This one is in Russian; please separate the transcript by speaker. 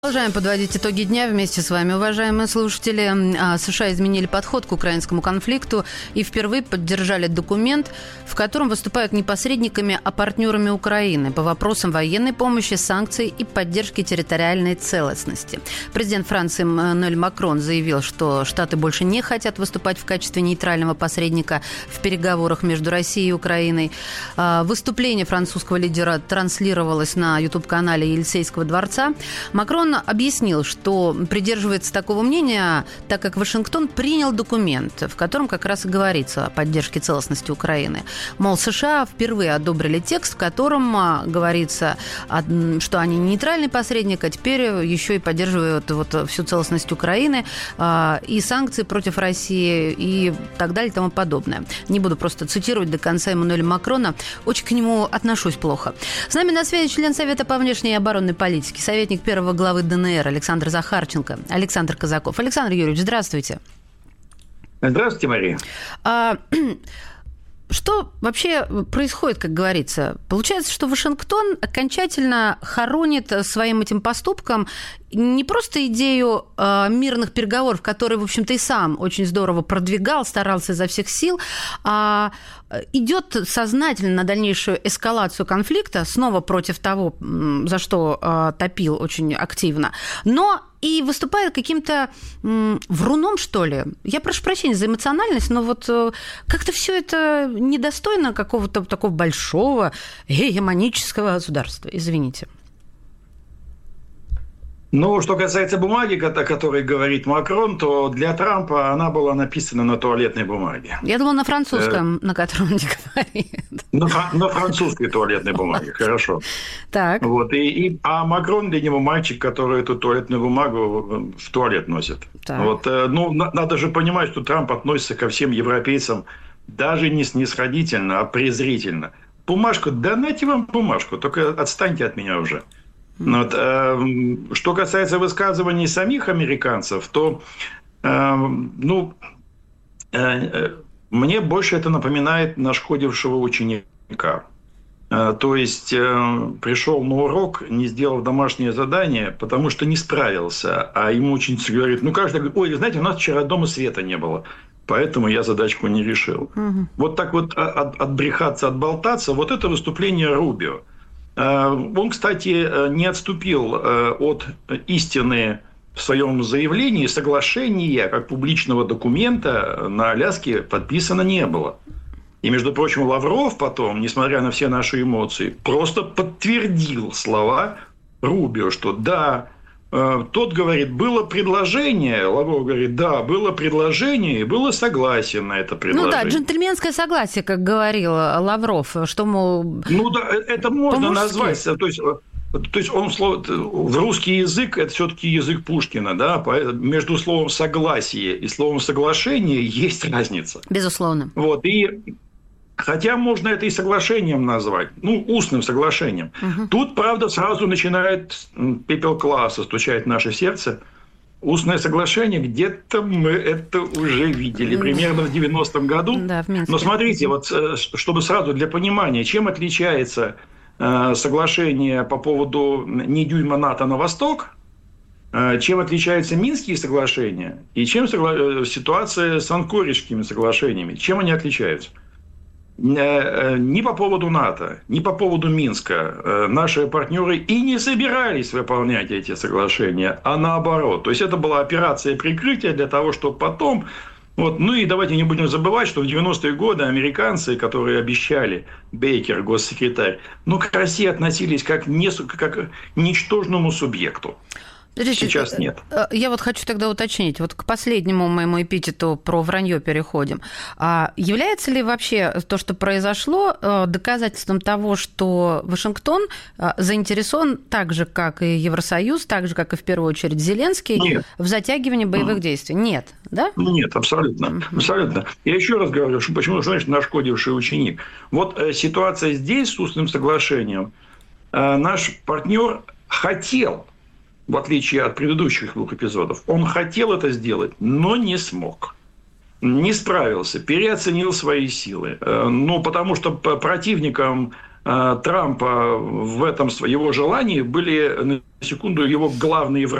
Speaker 1: Продолжаем подводить итоги дня вместе с вами, уважаемые слушатели. США изменили подход к украинскому конфликту и впервые поддержали документ, в котором выступают не посредниками, а партнерами Украины по вопросам военной помощи, санкций и поддержки территориальной целостности. Президент Франции Эммануэль Макрон заявил, что Штаты больше не хотят выступать в качестве нейтрального посредника в переговорах между Россией и Украиной. Выступление французского лидера транслировалось на YouTube-канале Елисейского дворца. Макрон объяснил, что придерживается такого мнения, так как Вашингтон принял документ, в котором как раз и говорится о поддержке целостности Украины. Мол, США впервые одобрили текст, в котором говорится, что они нейтральный посредник, а теперь еще и поддерживают всю целостность Украины и санкции против России и так далее и тому подобное. Не буду просто цитировать до конца Эммануэля Макрона. Очень к нему отношусь плохо. С нами на связи член Совета по внешней и оборонной политике, советник первого главы ДНР Александр Захарченко, Александр Казаков. Александр Юрьевич, здравствуйте.
Speaker 2: Здравствуйте, Мария.
Speaker 1: Что вообще происходит, как говорится? Получается, что Вашингтон окончательно хоронит своим этим поступком не просто идею мирных переговоров, которые, в общем-то, и сам очень здорово продвигал, старался изо всех сил, а идет сознательно на дальнейшую эскалацию конфликта, снова против того, за что топил очень активно, но и выступает каким-то вруном, что ли. Я прошу прощения за эмоциональность, но вот как-то все это недостойно какого-то такого большого гегемонического государства. Извините.
Speaker 2: Ну, что касается бумаги, о которой говорит Макрон, то для Трампа она была написана на туалетной бумаге.
Speaker 1: Я думала, на французском, на котором он не говорит.
Speaker 2: На французской туалетной бумаге, хорошо.
Speaker 1: Так.
Speaker 2: Вот, а Макрон для него мальчик, который эту туалетную бумагу в туалет носит. Вот, надо же понимать, что Трамп относится ко всем европейцам даже не снисходительно, а презрительно. Бумажку, да нате вам бумажку, только отстаньте от меня уже. Вот. Что касается высказываний самих американцев, то мне больше это напоминает нашкодившего ученика. То есть пришел на урок, не сделал домашнее задание, потому что не справился. А ему ученица говорит, каждый говорит, ой, знаете, у нас вчера дома света не было, поэтому я задачку не решил. Вот так вот отбрехаться, отболтаться, вот это выступление Рубио. Он, кстати, не отступил от истины в своем заявлении, соглашения как публичного документа на Аляске подписано не было. И, между прочим, Лавров потом, несмотря на все наши эмоции, просто подтвердил слова Рубио, что да, тот говорит, было предложение, Лавров говорит, да, было предложение, и было согласие на это предложение.
Speaker 1: Джентльменское согласие, как говорил Лавров, что, мол...
Speaker 2: это можно назвать, то есть он в русский язык, это все-таки язык Пушкина, да, между словом «согласие» и словом «соглашение» есть разница.
Speaker 1: Безусловно.
Speaker 2: Вот, хотя можно это и соглашением назвать, устным соглашением. Тут, правда, сразу начинает пепел класса стучать в наше сердце. Устное соглашение, где-то мы это уже видели, примерно в 90-м году.
Speaker 1: Да, в Минске.
Speaker 2: Но смотрите, вот, чтобы сразу для понимания, чем отличается соглашение по поводу «ни дюйма НАТО на восток», чем отличаются Минские соглашения и чем ситуация с Анкоридскими соглашениями. Чем они отличаются? Ни по поводу НАТО, ни по поводу Минска наши партнеры и не собирались выполнять эти соглашения, а наоборот. То есть это была операция прикрытия для того, чтобы потом... и давайте не будем забывать, что в 90-е годы американцы, которые обещали, Бейкер, госсекретарь, к России относились как к ничтожному субъекту. Сейчас нет.
Speaker 1: Я вот хочу тогда уточнить, вот к последнему моему эпитету про вранье переходим. Является ли вообще то, что произошло, доказательством того, что Вашингтон заинтересован так же, как и Евросоюз, так же, как и в первую очередь Зеленский, в затягивании боевых действий? Нет, да?
Speaker 2: Нет, абсолютно. Абсолютно. Я еще раз говорю, почему, значит, нашкодивший ученик. Вот ситуация здесь с устным соглашением. Наш партнер хотел, в отличие от предыдущих двух эпизодов, он хотел это сделать, но не смог. Не справился, переоценил свои силы. Потому что противником Трампа в этом его желании были секунду его главный враг.